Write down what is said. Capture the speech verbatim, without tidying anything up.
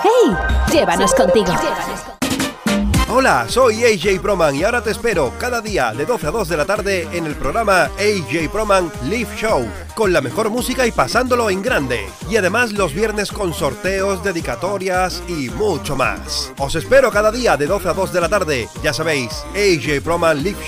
¡Hey! Llévanos contigo. Hola, soy A J Proman y ahora te espero cada día de doce a dos de la tarde en el programa A J Proman Live Show, con la mejor música y pasándolo en grande. Y además los viernes con sorteos, dedicatorias y mucho más. Os espero cada día de doce a dos de la tarde. Ya sabéis, A J Proman Live